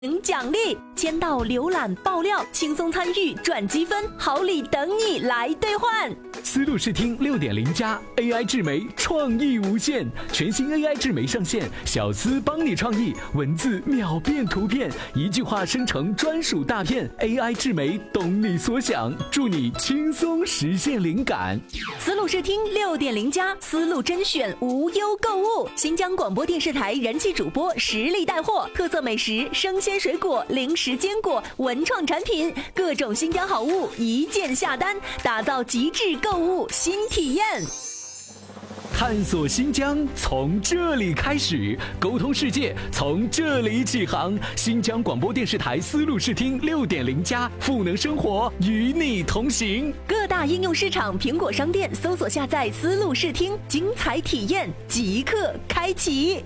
奖励，签到、浏览、爆料，轻松参与，赚积分，好礼等你来兑换。 思路视听6.0+AI 智媒创意无限，全新 AI 智媒上线，小思帮你创意，文字秒变图片，一句话生成专属大片 ，AI 智媒懂你所想，助你轻松实现灵感。 思路视听6.0+，思路甄选无忧购物，新疆广播电视台人气主播实力带货，特色美食、生鲜水果、零食坚果、文创产品，各种新疆好物一键下单，打造极致购物新体验。 探索新疆从这里开始，沟通世界从这里起航。新疆广播电视台思路视听6.0+，赋能生活，与你同行。 各大应用市场、苹果商店搜索下载思路视听，精彩体验即刻开启。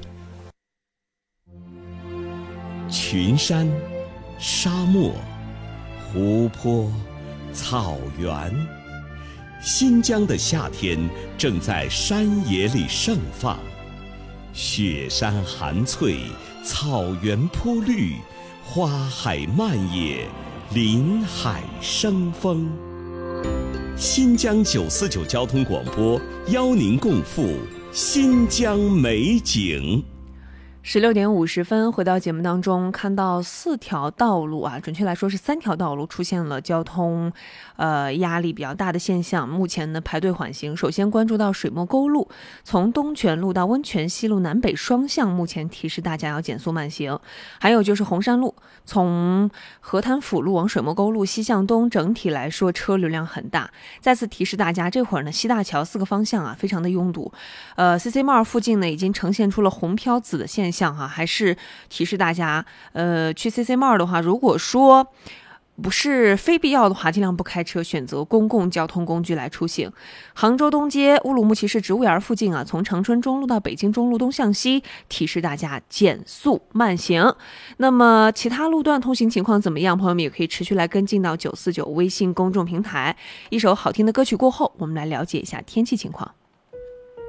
群山、沙漠、湖泊、草原，新疆的夏天正在山野里盛放，雪山含翠，草原坡绿，花海漫野，林海生风。新疆949交通广播邀您共赴新疆美景。 16点50分，回到节目当中，看到4条道路啊，准确来说是3条道路出现了交通压力比较大的现象，目前呢排队缓行。首先关注到水墨沟路，从东泉路到温泉西路南北双向，目前提示大家要减速慢行。还有就是红山路，从河滩辅路往水墨沟路西向东，整体来说车流量很大。再次提示大家，这会儿呢西大桥4个方向啊非常的拥堵，CC Mall 附近呢已经呈现出了红飘紫的现象还是提示大家，去 CC Mall 的话，如果说不是非必要的话，尽量不开车，选择公共交通工具来出行。杭州东街乌鲁木齐市植物园附近啊，从长春中路到北京中路东向西，提示大家减速慢行。那么其他路段通行情况怎么样？朋友们也可以持续来跟进到949微信公众平台。一首好听的歌曲过后，我们来了解一下天气情况。